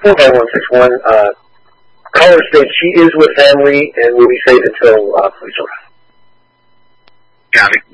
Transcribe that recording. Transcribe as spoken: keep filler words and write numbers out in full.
four five one six one. Uh, caller states she is with family and will be safe until uh, police arrive. Got it.